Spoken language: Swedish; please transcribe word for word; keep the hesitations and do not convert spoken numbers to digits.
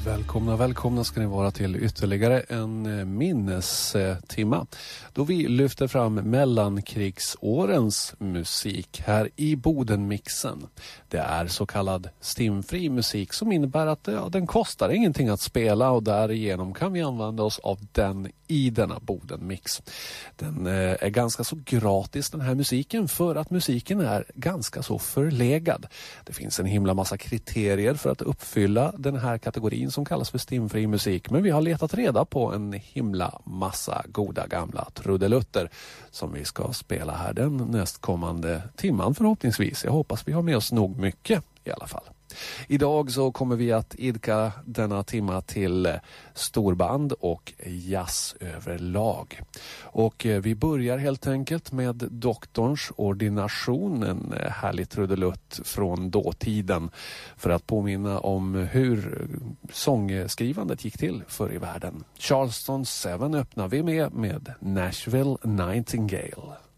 Välkomna, välkomna ska ni vara till ytterligare en minnestimma då vi lyfter fram mellankrigsårens musik här i Bodenmixen. Det är så kallad stimfri musik som innebär att ja, den kostar ingenting att spela och därigenom kan vi använda oss av den i denna Bodenmix. Den eh, är ganska så gratis den här musiken för att musiken är ganska så förlegad. Det finns en himla massa kriterier för att uppfylla den här kategorin som kallas för stimfri musik, men vi har letat reda på en himla massa goda gamla trudelutter som vi ska spela här den nästkommande timman förhoppningsvis. Jag hoppas vi har med oss nog mycket i alla fall. Idag så kommer vi att idka denna timma till storband och jazz överlag. Och vi börjar helt enkelt med Doktorns ordination, en härlig trudelutt från dåtiden för att påminna om hur sångskrivandet gick till förr i världen. Charleston Seven öppnar vi med med Nashville Nightingale.